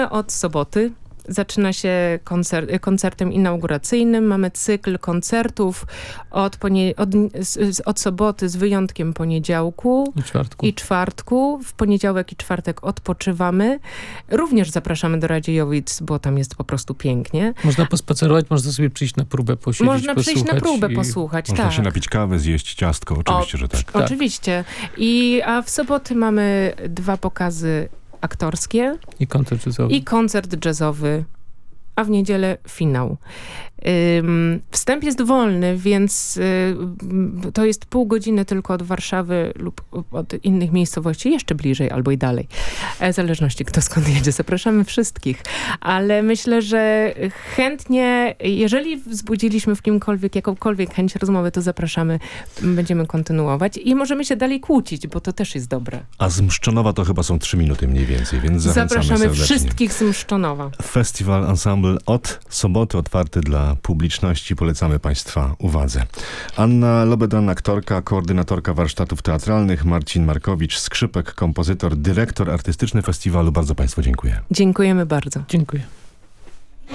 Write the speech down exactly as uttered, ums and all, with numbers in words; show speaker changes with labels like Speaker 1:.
Speaker 1: Zaczynamy od soboty. Zaczyna się koncer- koncertem inauguracyjnym. Mamy cykl koncertów od, ponie- od, z, od soboty z wyjątkiem poniedziałku
Speaker 2: I czwartku.
Speaker 1: i czwartku. W poniedziałek i czwartek odpoczywamy. Również zapraszamy do Radziejowic, bo tam jest po prostu pięknie.
Speaker 2: Można pospacerować, można sobie przyjść na próbę, posiedzieć,
Speaker 1: Można przyjść na próbę
Speaker 2: i...
Speaker 1: posłuchać,
Speaker 3: Można
Speaker 1: tak.
Speaker 3: się napić kawy, zjeść ciastko, oczywiście,
Speaker 1: O,
Speaker 3: że tak.
Speaker 2: tak.
Speaker 1: Oczywiście. I, a w soboty mamy dwa pokazy aktorskie
Speaker 2: I koncert jazzowy.
Speaker 1: i koncert jazzowy, a w niedzielę finał. Ym, wstęp jest wolny, więc y, to jest pół godziny tylko od Warszawy lub od innych miejscowości, jeszcze bliżej albo i dalej. E, w zależności kto skąd jedzie. Zapraszamy wszystkich. Ale myślę, że chętnie, jeżeli wzbudziliśmy w kimkolwiek jakąkolwiek chęć rozmowy, to zapraszamy, będziemy kontynuować i możemy się dalej kłócić, bo to też jest dobre.
Speaker 3: A z Mszczonowa to chyba są trzy minuty mniej więcej, więc zachęcamy
Speaker 1: Zapraszamy
Speaker 3: serdecznie.
Speaker 1: wszystkich z Mszczonowa.
Speaker 3: Festiwal Ensemble od soboty otwarty dla publiczności. Polecamy Państwa uwadze. Anna Lobedan, aktorka, koordynatorka warsztatów teatralnych, Marcin Markowicz, skrzypek, kompozytor, dyrektor artystyczny festiwalu. Bardzo Państwu dziękuję.
Speaker 1: Dziękujemy bardzo.
Speaker 2: Dziękuję.